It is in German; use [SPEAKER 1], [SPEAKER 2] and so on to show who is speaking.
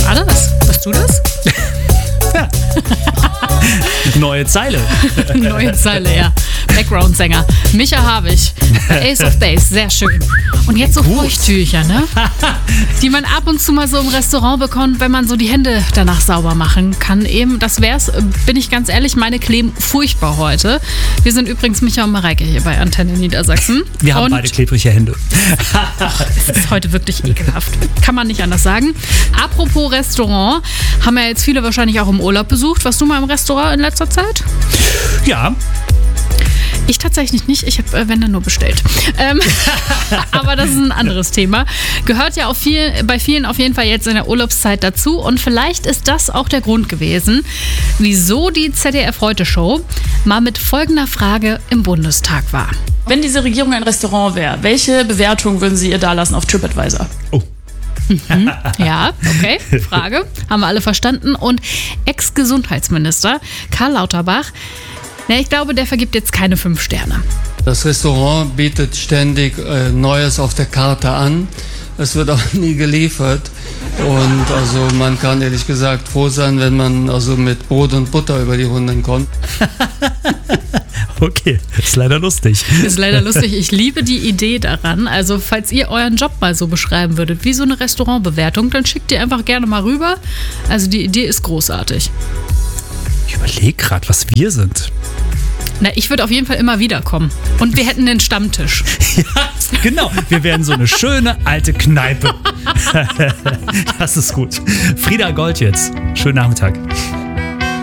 [SPEAKER 1] war das? Warst du das?
[SPEAKER 2] Ja. Neue Zeile.
[SPEAKER 1] Neue Zeile, ja. Background-Sänger. Micha Habich. Ace of Base, sehr schön. Und jetzt so Feuchttücher, ne? Die man ab und zu mal so im Restaurant bekommt, wenn man so die Hände danach sauber machen kann. Eben, das wär's, bin ich ganz ehrlich, meine kleben furchtbar heute. Wir sind übrigens Micha und Mareike hier bei Antenne Niedersachsen.
[SPEAKER 2] Wir haben beide klebrige Hände.
[SPEAKER 1] Es ist heute wirklich ekelhaft. Kann man nicht anders sagen. Apropos Restaurant, haben ja jetzt viele wahrscheinlich auch im Urlaub besucht. Warst du mal im Restaurant in letzter Zeit?
[SPEAKER 2] Ja.
[SPEAKER 1] Ich tatsächlich nicht, ich habe, wenn dann nur bestellt. Aber das ist ein anderes Thema. Gehört ja bei vielen auf jeden Fall jetzt in der Urlaubszeit dazu. Und vielleicht ist das auch der Grund gewesen, wieso die ZDF-Heute-Show mal mit folgender Frage im Bundestag war.
[SPEAKER 3] Wenn diese Regierung ein Restaurant wäre, welche Bewertung würden Sie ihr da lassen auf TripAdvisor?
[SPEAKER 2] Oh.
[SPEAKER 1] Ja, okay, Frage. Haben wir alle verstanden. Und Ex-Gesundheitsminister Karl Lauterbach, ich glaube, der vergibt jetzt keine 5 Sterne.
[SPEAKER 4] Das Restaurant bietet ständig Neues auf der Karte an. Es wird auch nie geliefert. Und also man kann ehrlich gesagt froh sein, wenn man also mit Brot und Butter über die Runden kommt.
[SPEAKER 2] Okay, ist leider lustig.
[SPEAKER 1] Ist leider lustig. Ich liebe die Idee daran. Also falls ihr euren Job mal so beschreiben würdet, wie so eine Restaurantbewertung, dann schickt ihr einfach gerne mal rüber. Also die Idee ist großartig.
[SPEAKER 2] Ich überlege gerade, was wir sind.
[SPEAKER 1] Na, ich würde auf jeden Fall immer wieder kommen. Und wir hätten den Stammtisch.
[SPEAKER 2] Ja, genau. Wir wären so eine schöne alte Kneipe. Das ist gut. Frieda Gold jetzt. Schönen Nachmittag.